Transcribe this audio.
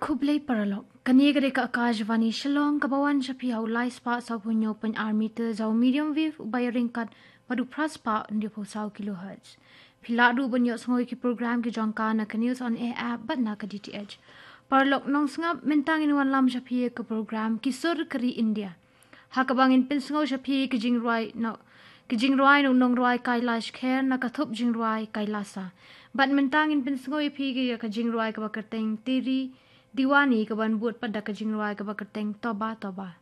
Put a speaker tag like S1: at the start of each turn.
S1: Kublai paralok. Kani gade ka akajvani shalong kabawan shapi hau lai spa sau punyo pen armiter zau medium wave ubaya ringkat madu praspa ndi po sau kilohertz. Piladu banyo sngoi ki program ki jongka na ka news on air app bat na ka DTH. Paralok nong sngap mentang in wan lam shapi ke program ki sur kari India. Hakabangin pen sngau shapi ki jingruai no nong ruai kailash kher na kathup jingruai kailasa. Bat mentang in pen sngau pi ki ka jingruai ka bakarteng tiri Diwani kaban buat pada kajing ruai ka bakarteng toba